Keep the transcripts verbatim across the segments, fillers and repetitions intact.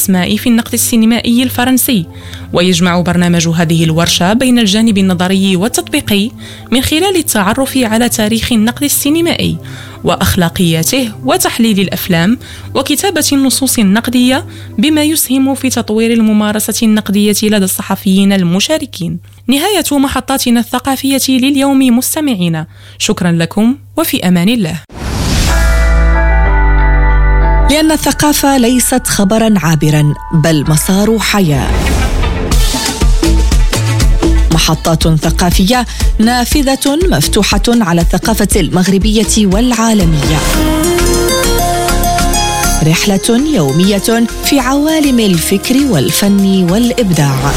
الأسماء في النقد السينمائي الفرنسي، ويجمع برنامج هذه الورشة بين الجانب النظري والتطبيقي من خلال التعرف على تاريخ النقد السينمائي وأخلاقياته وتحليل الأفلام وكتابة النصوص النقدية، بما يسهم في تطوير الممارسة النقدية لدى الصحفيين المشاركين. نهاية محطاتنا الثقافية لليوم مستمعينا، شكرا لكم وفي أمان الله. لأن الثقافة ليست خبرا عابرا بل مسار حياة. محطات ثقافية نافذة مفتوحة على الثقافة المغربية والعالمية. رحلة يومية في عوالم الفكر والفن والإبداع.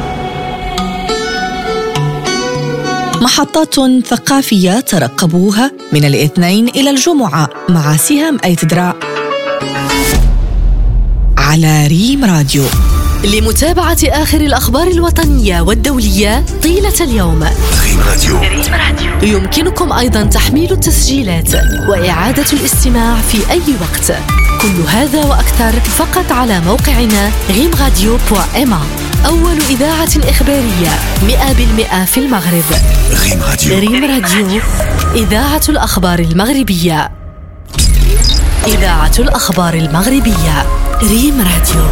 محطات ثقافية ترقبوها من الاثنين إلى الجمعة مع سهام أيتدرا على ريم راديو. لمتابعة آخر الأخبار الوطنية والدولية طيلة اليوم، ريم راديو. يمكنكم أيضاً تحميل التسجيلات وإعادة الاستماع في أي وقت. كل هذا وأكثر فقط على موقعنا ريم راديو دوت إم. أول إذاعة إخبارية مئة بالمئة في المغرب. ريم راديو. ريم راديو، إذاعة الأخبار المغربية. إذاعة الأخبار المغربية، ريم راديو.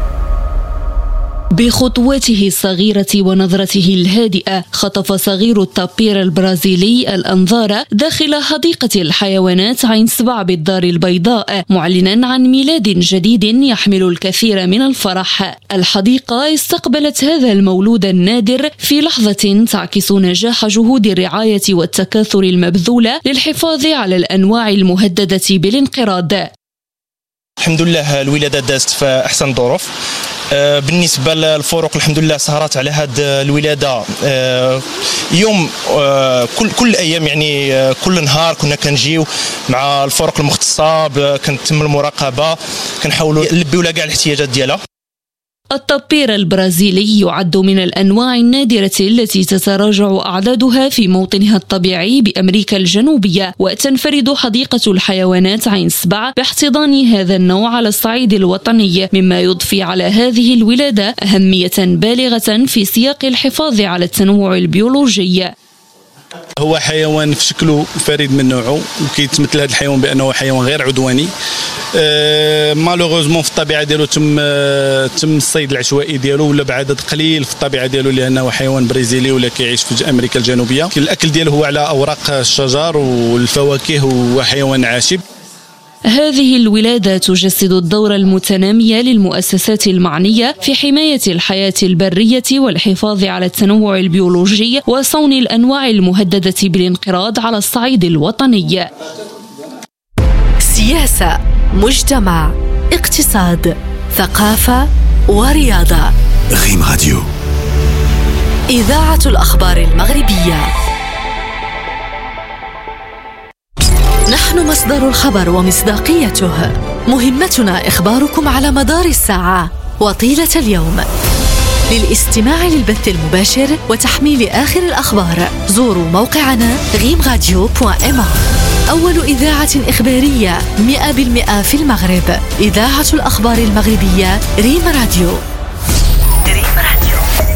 بخطوته الصغيرة ونظرته الهادئة خطف صغير التابير البرازيلي الأنظار داخل حديقة الحيوانات عين سبع بالدار البيضاء، معلنا عن ميلاد جديد يحمل الكثير من الفرح. الحديقة استقبلت هذا المولود النادر في لحظة تعكس نجاح جهود الرعاية والتكاثر المبذولة للحفاظ على الأنواع المهددة بالانقراض. الحمد لله الولادة دازت في أحسن الظروف. بالنسبة للفروق الحمد لله سهرات على هذه الولادة يوم كل كل الأيام، يعني كل نهار كنا كنجيو مع الفروق المختصة، كنتم المراقبة، كنحاولوا نلبيو لها كاع الاحتياجات ديالها. التابير البرازيلي يعد من الأنواع النادرة التي تتراجع أعدادها في موطنها الطبيعي بأمريكا الجنوبية، وتنفرد حديقة الحيوانات عين سبع باحتضان هذا النوع على الصعيد الوطني، مما يضفي على هذه الولادة أهمية بالغة في سياق الحفاظ على التنوع البيولوجي. هو حيوان في شكله فريد من نوعه، وكيتمثل هذا الحيوان بأنه حيوان غير عدواني. أه مالوغوزمون في الطبيعة ديالو تم أه تم الصيد العشوائي ديالو، ولا بعدد قليل في الطبيعة ديالو لأنه حيوان برازيلي ولا كيعيش في أمريكا الجنوبية. الأكل ديالو هو على أوراق الشجر والفواكه، وحيوان عاشب. هذه الولادة تجسد الدور المتنامي للمؤسسات المعنية في حماية الحياة البرية والحفاظ على التنوع البيولوجي وصون الأنواع المهددة بالانقراض على الصعيد الوطني. سياسة، مجتمع، اقتصاد، ثقافة ورياضة. ريم راديو، إذاعة الأخبار المغربية. نحن مصدر الخبر ومصداقيته، مهمتنا إخباركم على مدار الساعة وطيلة اليوم. للاستماع للبث المباشر وتحميل آخر الأخبار زوروا موقعنا ريم راديو دوت إم. أول إذاعة إخبارية مئة بالمئة في المغرب. إذاعة الأخبار المغربية، ريم راديو. ريم راديو.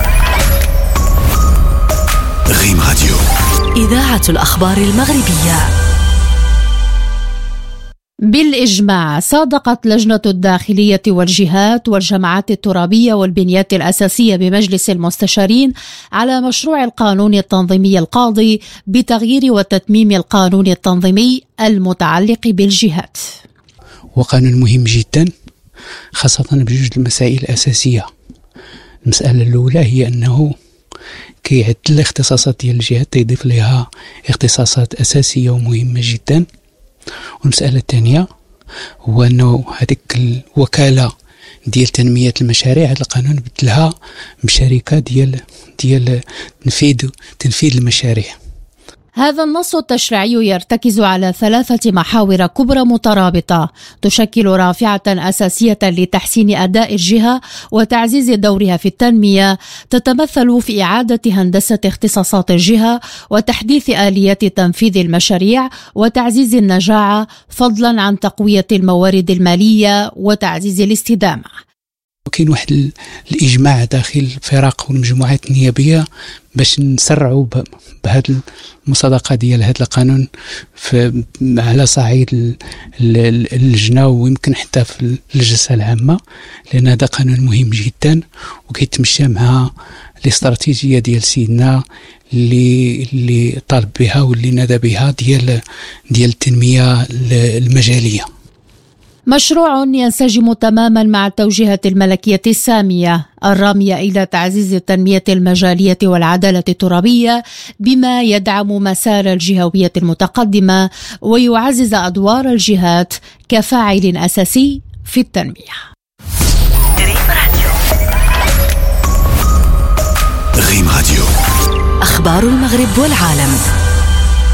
ريم راديو، إذاعة الأخبار المغربية. بالإجماع صادقت لجنة الداخلية والجهات والجماعات الترابية والبنيات الأساسية بمجلس المستشارين على مشروع القانون التنظيمي القاضي بتغيير وتتميم القانون التنظيمي المتعلق بالجهات. وقانون مهم جدا، خاصة بجوج المسائل الأساسية. المسألة الأولى هي أنه كيعدل الاختصاصات ديال الجهات، تيضيف لها اختصاصات أساسية ومهمة جدا. والمسألة الثانية هو أنه هذيك الوكالة ديال تنمية المشاريع، هذا القانون بدلها بشركة ديال ديال تنفيذ تنفيذ المشاريع. هذا النص التشريعي يرتكز على ثلاثة محاور كبرى مترابطة تشكل رافعة أساسية لتحسين أداء الجهة وتعزيز دورها في التنمية، تتمثل في إعادة هندسة اختصاصات الجهة وتحديث آليات تنفيذ المشاريع وتعزيز النجاعة، فضلا عن تقوية الموارد المالية وتعزيز الاستدامة. كاين واحد الإجماع داخل الفرق والمجموعات النيابية باش نسرعوا بهذه المصادقة ديال هذا القانون على صعيد اللجنة ويمكن حتى في الجلسة العامة، لأن هذا قانون مهم جدا وكيتمشى مع الاستراتيجية ديال سيدنا اللي اللي طالب بها واللي نادى بها ديال ديال التنمية المجالية. مشروع ينسجم تماما مع التوجيهات الملكية السامية الرامية إلى تعزيز التنمية المجالية والعدالة الترابية بما يدعم مسار الجهوية المتقدمة ويعزز أدوار الجهات كفاعل أساسي في التنمية. ريم راديو، أخبار المغرب والعالم.